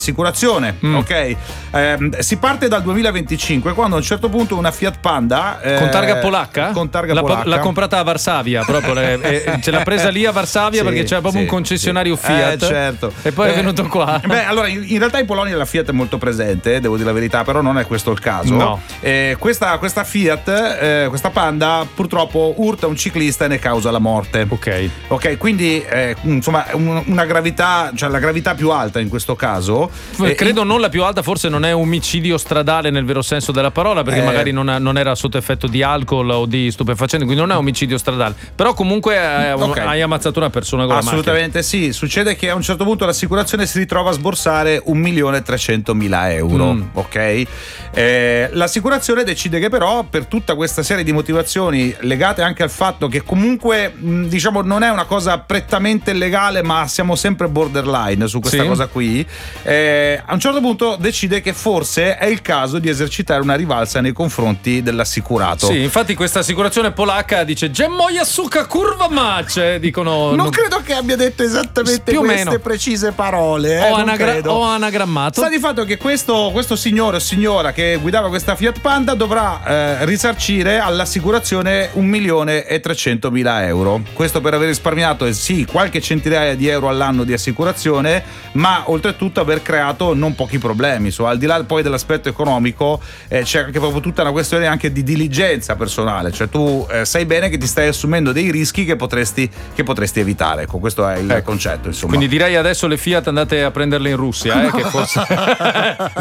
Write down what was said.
assicurazione, ok? Si parte dal 2025, quando a un certo punto una Fiat Panda con targa polacca? Con targa polacca. L'ha comprata a Varsavia, proprio ce l'ha presa lì a Varsavia, perché c'era proprio un concessionario Fiat. Certo. E poi è venuto qua. Beh, allora in realtà in Polonia la Fiat è molto presente, devo dire la verità, però non è questo il caso. No. Questa Fiat, questa Panda, purtroppo urta un ciclista e ne causa la morte. Ok, quindi insomma una gravità, cioè la gravità più alta in questo caso. Credo non la più alta, forse non è omicidio stradale nel vero senso della parola, perché magari non era sotto effetto di alcol o di stupefacenti, quindi non è omicidio stradale, però comunque hai ammazzato una persona con assolutamente la macchina. Sì, succede che a un certo punto l'assicurazione si ritrova a sborsare 1.300.000 euro. Ok, l'assicurazione decide che però, per tutta questa serie di motivazioni legate anche al fatto che comunque diciamo non è una cosa prettamente legale, ma siamo sempre borderline su questa cosa qui, a un certo punto decide che forse è il caso di esercitare una rivalsa nei confronti dell'assicurato. Sì, infatti questa assicurazione polacca dice Gemmoia suka kurva mace, dicono. Non credo che abbia detto esattamente queste precise parole. Ho anagrammato. Sta di fatto che questo signore o signora che guidava questa Fiat Panda dovrà risarcire all'assicurazione 1.300.000 euro. Questo per aver risparmiato qualche centinaia di euro all'anno di assicurazione, ma oltretutto aver creato non pochi problemi. Al di là poi dell'aspetto economico, c'è anche proprio tutta una questione anche di diligenza personale, cioè tu sai bene che ti stai assumendo dei rischi che potresti evitare. Ecco, questo è il concetto, insomma. Quindi direi adesso le Fiat andate a prenderle in Russia, che forse